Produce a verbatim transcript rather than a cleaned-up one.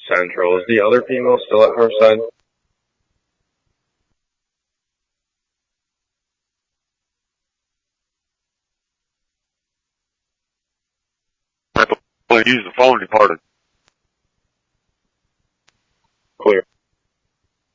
Central. Is the other female still at her side? I use the phone departed. Clear.